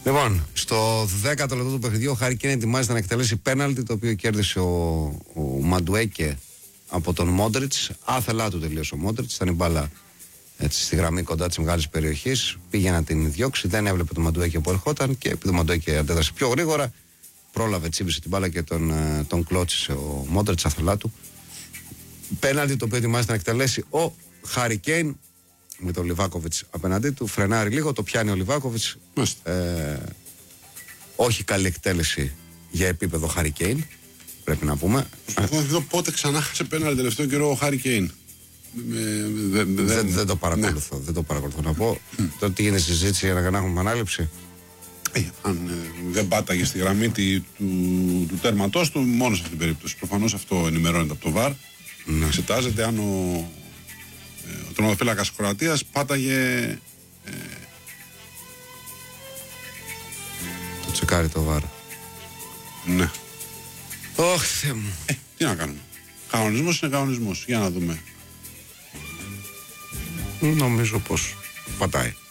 Λοιπόν, στο 10ο λεπτό του παιχνιδιού ο Χάρι Κέιν ετοιμάζεται να εκτελέσει πέναλτι, το οποίο κέρδισε ο Μαντουέκε από τον Μόντριτς. Άθελά του τελείωσε ο Μόντριτς. Ήταν η μπάλα έτσι, στη γραμμή κοντά τη μεγάλη περιοχή. Πήγε να την διώξει, δεν έβλεπε τον Μαντουέκε που ερχόταν και επειδή ο Μαντουέκε αντέδρασε πιο γρήγορα, πρόλαβε, τσίπησε την μπάλα και τον κλώτσισε ο Μόντριτς, άθελά του. Πέναλτι το οποίο ετοιμάζεται να εκτελέσει ο Χάρι Κέιν με τον Λιβάκοβιτς απέναντί του. Φρενάρει λίγο, το πιάνει ο Λιβάκοβιτς. Όχι καλή εκτέλεση για επίπεδο Χάρι Κέιν, πρέπει να πούμε. Προσπαθώ να δω πότε ξανά χάσε πέναλτι τελευταίο καιρό ο Χάρι Κέιν. Δεν το παρακολουθώ. Δεν το παρακολουθώ να πω. Τώρα τι γίνεται συζήτηση για να έχουμε ανάληψη. Αν δεν πάταγε στη γραμμή του τέρματός του, μόνο σε αυτήν την περίπτωση. Προφανώς αυτό ενημερώνεται από το ΒΑΡ. Ναι. Εξετάζεται αν ο τερματοφύλακας της Κροατίας πάταγε. Το τσεκάρει το ΒΑΡ. Ναι. Ωχ, Θεέ μου. Τι να κάνουμε. Κανονισμός είναι κανονισμός. Για να δούμε. Νομίζω πως πατάει.